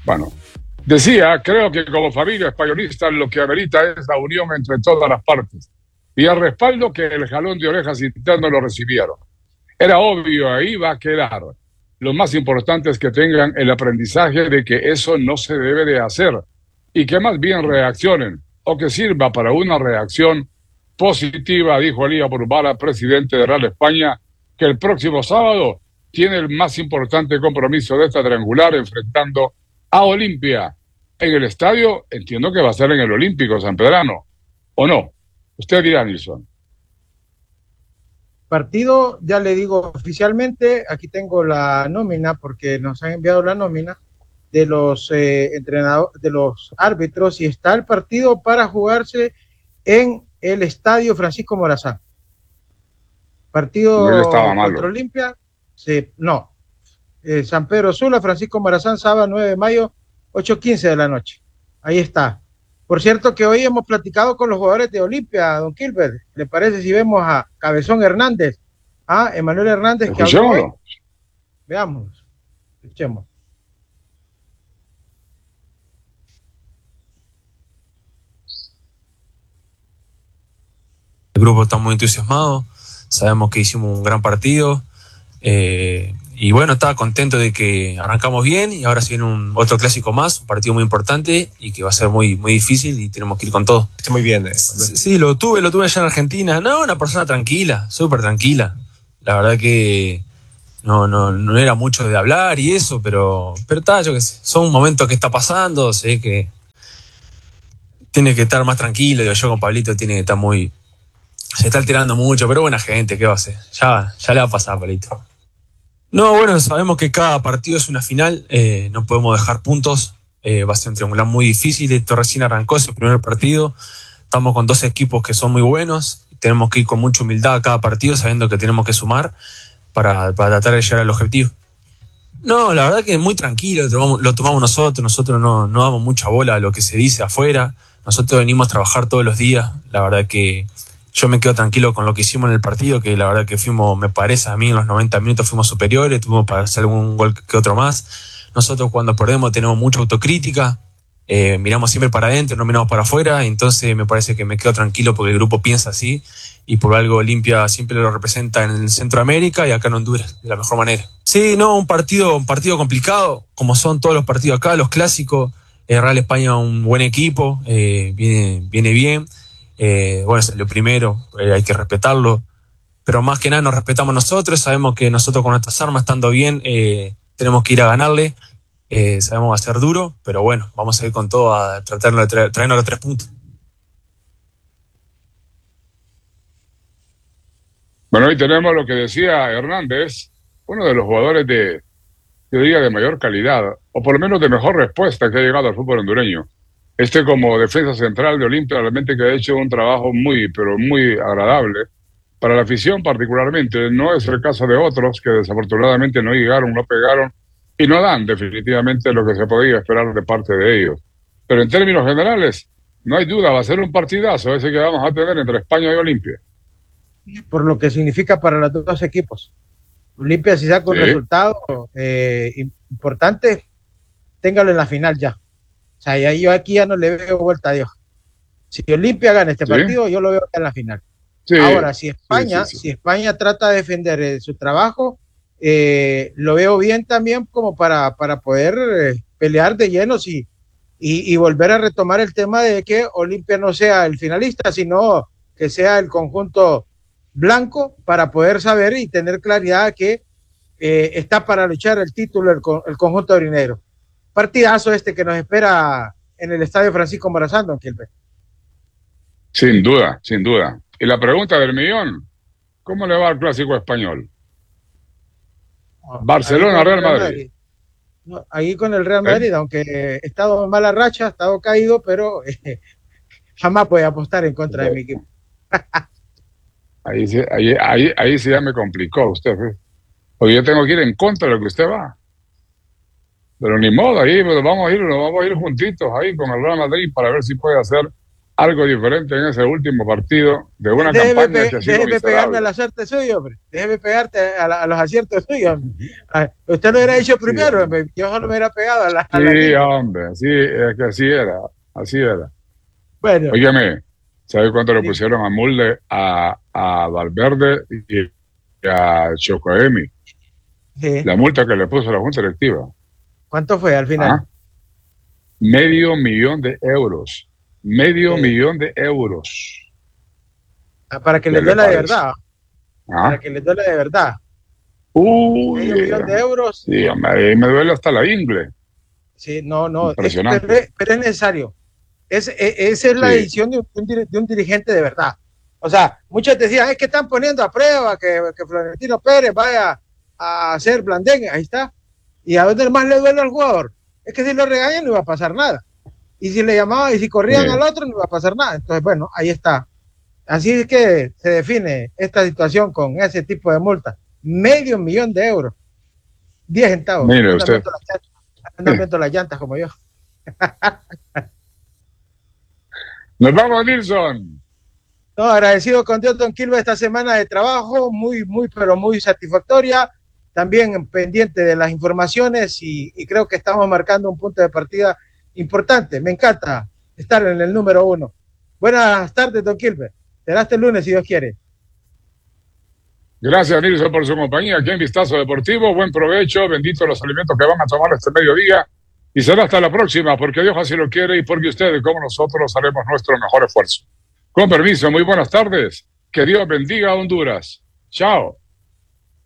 Bueno, decía, creo que como familia españolista lo que amerita es la unión entre todas las partes y el respaldo que el jalón de orejas interno lo recibieron. Era obvio, ahí va a quedar. Lo más importante es que tengan el aprendizaje de que eso no se debe de hacer y que más bien reaccionen o que sirva para una reacción positiva, dijo Elías Burbara, presidente de Real España, que el próximo sábado tiene el más importante compromiso de esta triangular enfrentando a Olimpia en el estadio. Entiendo que va a ser en el Olímpico Sanpedrano, ¿o no? Usted dirá, Nilson. Partido, ya le digo oficialmente, aquí tengo la nómina porque nos han enviado la nómina de los entrenadores, de los árbitros, y está el partido para jugarse en el estadio Francisco Morazán. Partido contra Olimpia, no, San Pedro Sula, Francisco Morazán, sábado 9 de mayo, 8:15 de la noche. Ahí está. Por cierto que hoy hemos platicado con los jugadores de Olimpia, don Gilbert. ¿Le parece si vemos a Cabezón Hernández? Emanuel Hernández, que habló hoy. Veamos, escuchemos. El grupo está muy entusiasmado, sabemos que hicimos un gran partido, y bueno, estaba contento de que arrancamos bien y ahora se viene otro clásico más, un partido muy importante y que va a ser muy, muy difícil y tenemos que ir con todo. Está muy bien. Sí, lo tuve allá en Argentina. No, una persona tranquila, súper tranquila. La verdad que no era mucho de hablar y eso, pero está, yo qué sé, son momentos que está pasando, sé que tiene que estar más tranquilo. Yo con Pablito tiene que estar se está alterando mucho, pero buena gente, ¿qué va a hacer? Ya le va a pasar, Pablito. No, bueno, sabemos que cada partido es una final, no podemos dejar puntos, va a ser un triangular muy difícil. Esto recién arrancó, ese primer partido, estamos con 2 equipos que son muy buenos, tenemos que ir con mucha humildad a cada partido sabiendo que tenemos que sumar para tratar de llegar al objetivo. No, la verdad que es muy tranquilo, lo tomamos nosotros no damos mucha bola a lo que se dice afuera, nosotros venimos a trabajar todos los días, la verdad que yo me quedo tranquilo con lo que hicimos en el partido, que la verdad que fuimos, me parece a mí, en los 90 minutos fuimos superiores, tuvimos para hacer algún gol que otro más. Nosotros cuando perdemos tenemos mucha autocrítica, miramos siempre para adentro, no miramos para afuera, entonces me parece que me quedo tranquilo porque el grupo piensa así y por algo Olimpia siempre lo representa en Centroamérica y acá en Honduras, de la mejor manera. Sí, no, un partido complicado, como son todos los partidos acá, los clásicos. Real España un buen equipo, viene bien. Bueno, salió primero, hay que respetarlo, pero más que nada nos respetamos nosotros, sabemos que nosotros con nuestras armas, estando bien, tenemos que ir a ganarle, sabemos que va a ser duro, pero bueno, vamos a ir con todo a tratar de traernos los 3 puntos. Bueno, hoy tenemos lo que decía Hernández, uno de los jugadores yo diría, de mayor calidad, o por lo menos de mejor respuesta que ha llegado al fútbol hondureño. Como defensa central de Olimpia realmente que ha hecho un trabajo muy, pero muy agradable para la afición particularmente. No es el caso de otros que desafortunadamente no llegaron, no pegaron y no dan definitivamente lo que se podía esperar de parte de ellos. Pero en términos generales, no hay duda, va a ser un partidazo ese que vamos a tener entre España y Olimpia. Por lo que significa para los 2 equipos. Olimpia, si saca un resultado importante, téngalo en la final ya. O sea, yo aquí ya no le veo vuelta a Dios. Si Olimpia gana este partido, yo lo veo en la final. Sí. Ahora, si España trata de defender su trabajo, lo veo bien también como para poder pelear de lleno y volver a retomar el tema de que Olimpia no sea el finalista, sino que sea el conjunto blanco, para poder saber y tener claridad que está para luchar el título el conjunto aurinegro. Partidazo que nos espera en el estadio Francisco Morazán, don Gilbert. Sin duda, sin duda. Y la pregunta del millón, ¿cómo le va al clásico español? Barcelona, Real Madrid. No, ahí con el Real Madrid, aunque he estado en mala racha, he estado caído, pero jamás puede apostar en contra de mi equipo. Ahí sí ya me complicó usted. Porque yo tengo que ir en contra de lo que usted va. Pero ni modo, ahí nos vamos a ir juntitos ahí con el Real Madrid para ver si puede hacer algo diferente en ese último partido de una campaña que ha sido déjeme pegarme a la suerte suya, hombre. Déjeme pegarte a los aciertos suyos. Usted lo hubiera dicho primero, hombre. Yo solo me hubiera pegado a la... Sí, hombre, sí, es que así era. Bueno. Óyeme, ¿sabes cuánto le pusieron a Mulder, a Valverde y a Chocoemi? Sí. La multa que le puso la Junta Directiva. ¿Cuánto fue al final? $500,000. $500,000. Para que les duela de verdad. Para que les duela de verdad. $500,000. Sí, me duele hasta la ingle. Sí, no. Impresionante. Pero es necesario. Esa es la decisión de un dirigente de verdad. O sea, muchos decían, es que están poniendo a prueba que Florentino Pérez vaya a hacer blandengue. Ahí está. ¿Y a dónde más le duele al jugador? Es que si lo regañan no iba a pasar nada. Y si le llamaban y si corrían al otro no iba a pasar nada. Entonces, bueno, ahí está. Así es que se define esta situación con ese tipo de multa. $500,000. 10 centavos. Mire usted. Andan viendo las llantas como yo. Nos vamos, Nilsson. No, agradecido con Dios, don Quilmes, esta semana de trabajo, pero muy satisfactoria. También pendiente de las informaciones y creo que estamos marcando un punto de partida importante. Me encanta estar en el número 1. Buenas tardes, don Quilmes. Será hasta el lunes, si Dios quiere. Gracias, Nilsson, por su compañía aquí en Vistazo Deportivo. Buen provecho, benditos los alimentos que van a tomar este mediodía. Y será hasta la próxima, porque Dios así lo quiere y porque ustedes, como nosotros, haremos nuestro mejor esfuerzo. Con permiso, muy buenas tardes. Que Dios bendiga a Honduras. Chao.